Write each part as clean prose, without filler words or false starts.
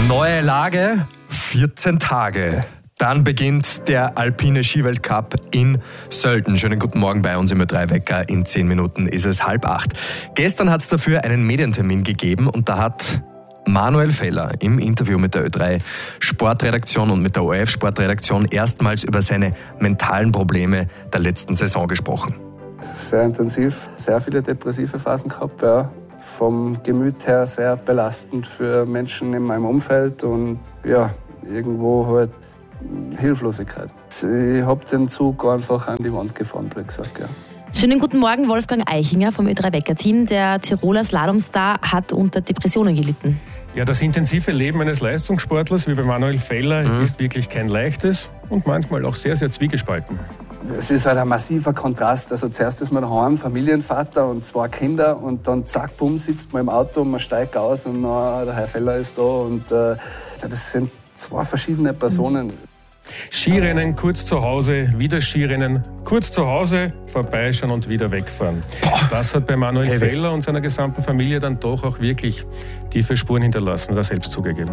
Neue Lage, 14 Tage. Dann beginnt der Alpine Skiweltcup in Sölden. Schönen guten Morgen bei uns im Ö3-Wecker. In 10 Minuten ist es 7:30. Gestern hat es dafür einen Medientermin gegeben und da hat Manuel Feller im Interview mit der Ö3 Sportredaktion und mit der ORF Sportredaktion erstmals über seine mentalen Probleme der letzten Saison gesprochen. Sehr intensiv, sehr viele depressive Phasen gehabt, ja. Vom Gemüt her sehr belastend für Menschen in meinem Umfeld und ja, irgendwo halt Hilflosigkeit. Ich habe den Zug einfach an die Wand gefahren, blöd gesagt, ja. Schönen guten Morgen, Wolfgang Eichinger vom Ö3-Wecker-Team. Der Tiroler Slalomstar hat unter Depressionen gelitten. Ja, das intensive Leben eines Leistungssportlers wie bei Manuel Feller ist wirklich kein leichtes und manchmal auch sehr, sehr zwiegespalten. Es ist halt ein massiver Kontrast. Also zuerst ist man daheim, Familienvater und 2 Kinder und dann zack, bumm, sitzt man im Auto und man steigt aus und der Herr Feller ist da und das sind 2 verschiedene Personen. Skirennen, kurz zu Hause, wieder Skirennen, kurz zu Hause, vorbeischauen und wieder wegfahren. Das hat bei Manuel Feller und seiner gesamten Familie dann doch auch wirklich tiefe Spuren hinterlassen, hat er selbst zugegeben.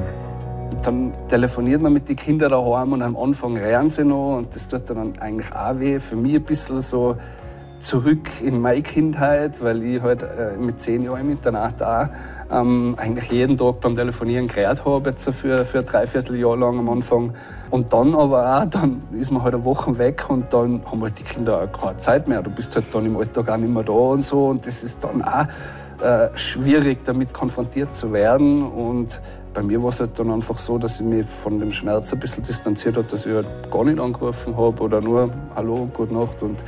Dann telefoniert man mit den Kindern daheim und am Anfang rennen sie noch und das tut dann eigentlich auch weh. Für mich ein bisschen so zurück in meine Kindheit, weil ich halt mit 10 Jahren im Internat auch eigentlich jeden Tag beim Telefonieren geredet habe, jetzt für ein Dreivierteljahr lang am Anfang. Und dann aber auch, dann ist man halt eine Woche weg und dann haben halt die Kinder auch keine Zeit mehr. Du bist halt dann im Alltag auch nicht mehr da und so. Und das ist dann auch schwierig, damit konfrontiert zu werden. Und bei mir war es halt dann einfach so, dass ich mich von dem Schmerz ein bisschen distanziert habe, dass ich halt gar nicht angerufen habe oder nur Hallo und Gute Nacht. Und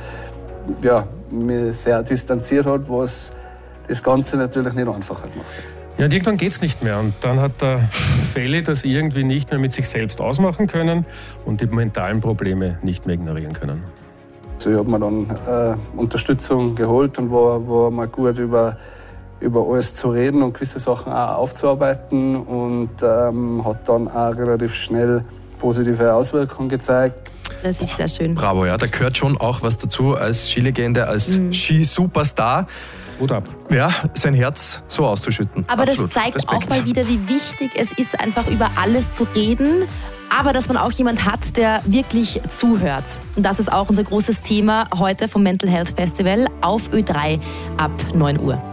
ja, mich sehr distanziert hat, was das Ganze natürlich nicht einfacher macht. Ja, und irgendwann geht es nicht mehr. Und dann hat der Felli das irgendwie nicht mehr mit sich selbst ausmachen können und die mentalen Probleme nicht mehr ignorieren können. Also ich habe mir dann Unterstützung geholt und war mal gut über alles zu reden und gewisse Sachen auch aufzuarbeiten und hat dann auch relativ schnell positive Auswirkungen gezeigt. Das ist sehr schön. Bravo, ja, da gehört schon auch was dazu als Skilegende, als Skisuperstar. Hut ab. Ja, sein Herz so auszuschütten. Aber Absolut. das zeigt Respekt. auch mal wieder, wie wichtig es ist, einfach über alles zu reden, aber dass man auch jemand hat, der wirklich zuhört. Und das ist auch unser großes Thema heute vom Mental Health Festival auf Ö3 ab 9 Uhr.